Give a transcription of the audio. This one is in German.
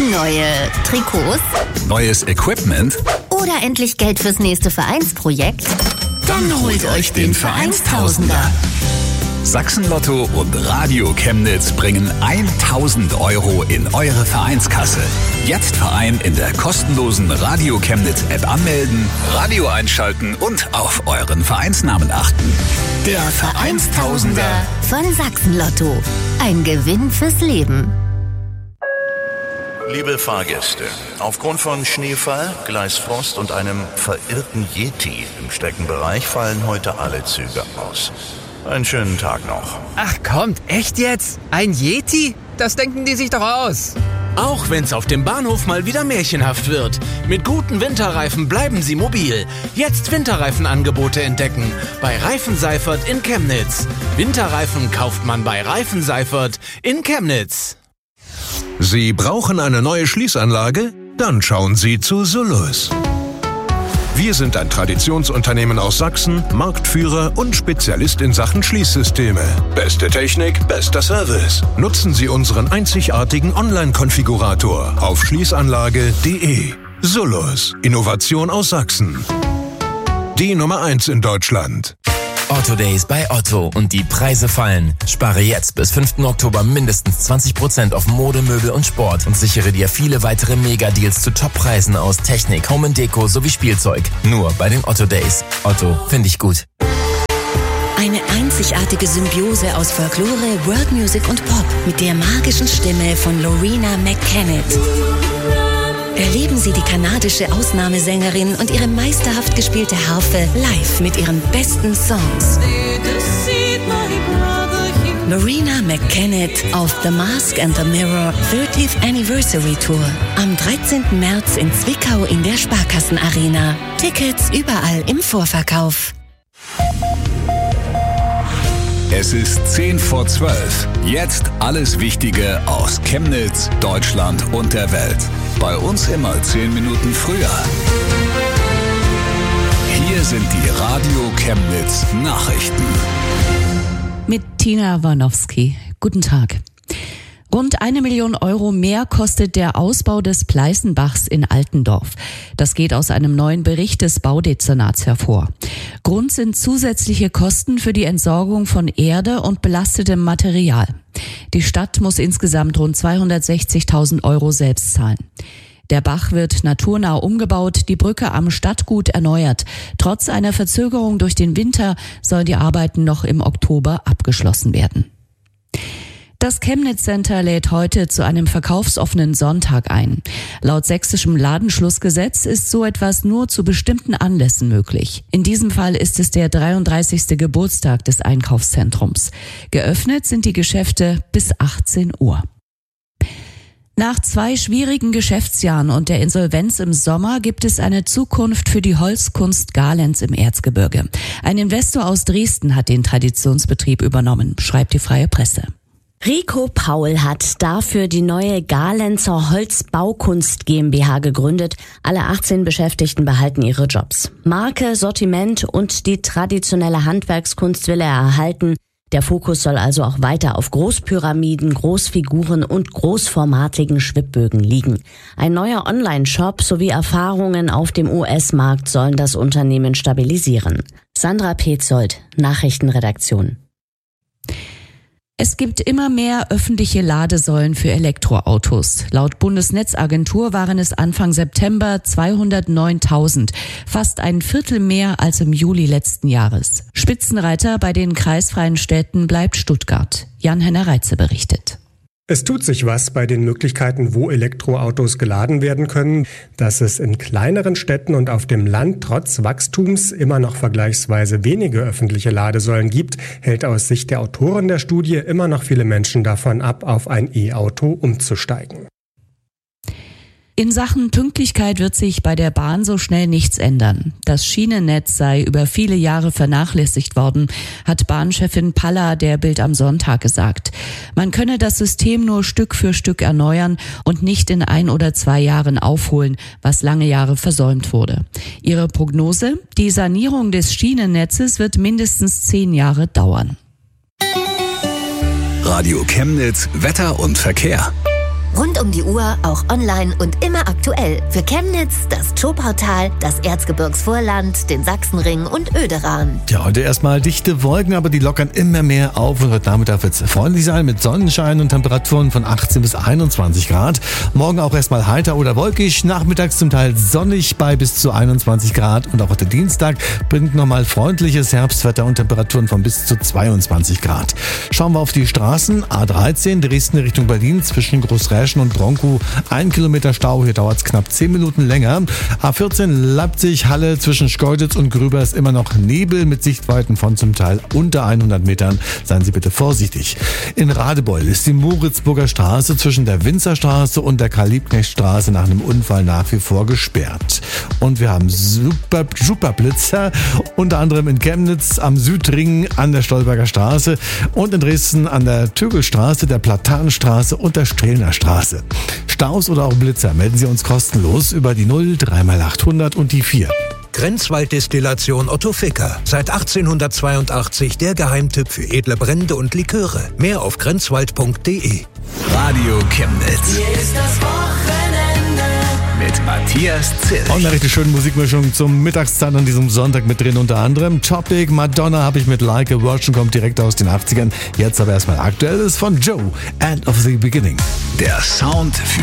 Neue Trikots? Neues Equipment? Oder endlich Geld fürs nächste Vereinsprojekt? Dann holt euch den Vereinstausender. Sachsen-Lotto und Radio Chemnitz bringen 1.000 € in eure Vereinskasse. Jetzt Verein in der kostenlosen Radio Chemnitz App anmelden, Radio einschalten und auf euren Vereinsnamen achten. Der Vereinstausender von Sachsen-Lotto. Ein Gewinn fürs Leben. Liebe Fahrgäste, aufgrund von Schneefall, Gleisfrost und einem verirrten Yeti im Streckenbereich fallen heute alle Züge aus. Einen schönen Tag noch. Ach kommt, echt jetzt? Ein Yeti? Das denken die sich doch aus. Auch wenn's auf dem Bahnhof mal wieder märchenhaft wird. Mit guten Winterreifen bleiben Sie mobil. Jetzt Winterreifenangebote entdecken. Bei Reifen Seifert in Chemnitz. Winterreifen kauft man bei Reifen Seifert in Chemnitz. Sie brauchen eine neue Schließanlage? Dann schauen Sie zu Solus. Wir sind ein Traditionsunternehmen aus Sachsen, Marktführer und Spezialist in Sachen Schließsysteme. Beste Technik, bester Service. Nutzen Sie unseren einzigartigen Online-Konfigurator auf schließanlage.de. Solus, Innovation aus Sachsen. Die Nummer 1 in Deutschland. Otto Days bei Otto und die Preise fallen. Spare jetzt bis 5. Oktober mindestens 20% auf Mode, Möbel und Sport und sichere dir viele weitere Mega-Deals zu Top-Preisen aus Technik, Home & Deko sowie Spielzeug. Nur bei den Otto Days. Otto, finde ich gut. Eine einzigartige Symbiose aus Folklore, World Music und Pop mit der magischen Stimme von Loreena McKennitt. Erleben Sie die kanadische Ausnahmesängerin und ihre meisterhaft gespielte Harfe live mit ihren besten Songs. Loreena McKennitt auf The Mask and the Mirror 30th Anniversary Tour. Am 13. März in Zwickau in der Sparkassenarena. Tickets überall im Vorverkauf. Es ist 11:10. Jetzt alles Wichtige aus Chemnitz, Deutschland und der Welt. Bei uns immer 10 Minuten früher. Hier sind die Radio Chemnitz Nachrichten. Mit Tina Warnowski. Guten Tag. Rund 1 Million € mehr kostet der Ausbau des Pleißenbachs in Altendorf. Das geht aus einem neuen Bericht des Baudezernats hervor. Grund sind zusätzliche Kosten für die Entsorgung von Erde und belastetem Material. Die Stadt muss insgesamt rund 260.000 € selbst zahlen. Der Bach wird naturnah umgebaut, die Brücke am Stadtgut erneuert. Trotz einer Verzögerung durch den Winter sollen die Arbeiten noch im Oktober abgeschlossen werden. Das Chemnitz Center lädt heute zu einem verkaufsoffenen Sonntag ein. Laut sächsischem Ladenschlussgesetz ist so etwas nur zu bestimmten Anlässen möglich. In diesem Fall ist es der 33. Geburtstag des Einkaufszentrums. Geöffnet sind die Geschäfte bis 18 Uhr. Nach 2 schwierigen Geschäftsjahren und der Insolvenz im Sommer gibt es eine Zukunft für die Holzkunst Galenz im Erzgebirge. Ein Investor aus Dresden hat den Traditionsbetrieb übernommen, schreibt die Freie Presse. Rico Paul hat dafür die neue Galenzer Holzbaukunst GmbH gegründet. Alle 18 Beschäftigten behalten ihre Jobs. Marke, Sortiment und die traditionelle Handwerkskunst will er erhalten. Der Fokus soll also auch weiter auf Großpyramiden, Großfiguren und großformatigen Schwibbögen liegen. Ein neuer Online-Shop sowie Erfahrungen auf dem US-Markt sollen das Unternehmen stabilisieren. Sandra Petzold, Nachrichtenredaktion. Es gibt immer mehr öffentliche Ladesäulen für Elektroautos. Laut Bundesnetzagentur waren es Anfang September 209.000, fast ein Viertel mehr als im Juli letzten Jahres. Spitzenreiter bei den kreisfreien Städten bleibt Stuttgart. Jan-Henner Reitze berichtet. Es tut sich was bei den Möglichkeiten, wo Elektroautos geladen werden können. Dass es in kleineren Städten und auf dem Land trotz Wachstums immer noch vergleichsweise wenige öffentliche Ladesäulen gibt, hält aus Sicht der Autoren der Studie immer noch viele Menschen davon ab, auf ein E-Auto umzusteigen. In Sachen Pünktlichkeit wird sich bei der Bahn so schnell nichts ändern. Das Schienennetz sei über viele Jahre vernachlässigt worden, hat Bahnchefin Palla der Bild am Sonntag gesagt. Man könne das System nur Stück für Stück erneuern und nicht in 1 oder 2 Jahren aufholen, was lange Jahre versäumt wurde. Ihre Prognose? Die Sanierung des Schienennetzes wird mindestens 10 Jahre dauern. Radio Chemnitz, Wetter und Verkehr. Rund um die Uhr, auch online und immer aktuell. Für Chemnitz, das Zschopautal, das Erzgebirgsvorland, den Sachsenring und Öderan. Ja, heute erstmal dichte Wolken, aber die lockern immer mehr auf und heute Nachmittag wird es freundlich sein mit Sonnenschein und Temperaturen von 18 bis 21 Grad. Morgen auch erstmal heiter oder wolkig, nachmittags zum Teil sonnig bei bis zu 21 Grad und auch der Dienstag bringt nochmal freundliches Herbstwetter und Temperaturen von bis zu 22 Grad. Schauen wir auf die Straßen. A13 Dresden Richtung Berlin zwischen Großräschen und Bronkow 1 Kilometer Stau, hier dauert es knapp 10 Minuten länger. A14 Leipzig-Halle zwischen Schkeuditz und Grübers immer noch Nebel mit Sichtweiten von zum Teil unter 100 Metern. Seien Sie bitte vorsichtig. In Radebeul ist die Moritzburger Straße zwischen der Winzerstraße und der Karl-Liebknecht-Straße nach einem Unfall nach wie vor gesperrt. Und wir haben Superblitzer, unter anderem in Chemnitz am Südring an der Stolberger Straße und in Dresden an der Tögelstraße, der Platanenstraße und der Strehlner Straße. Staus oder auch Blitzer melden Sie uns kostenlos über die 0 3x800 und die 4. Grenzwalddestillation Otto Ficker. Seit 1882 der Geheimtipp für edle Brände und Liköre. Mehr auf grenzwald.de. Radio Chemnitz. Hier ist das Wochenende. Mit Matthias Zill. Und eine richtig schöne Musikmischung zum Mittagszeit an diesem Sonntag mit drin. Unter anderem Topic, Madonna habe ich mit Like a Virgin, kommt direkt aus den 80ern. Jetzt aber erstmal Aktuelles von Joe, End of the Beginning. Der Sound für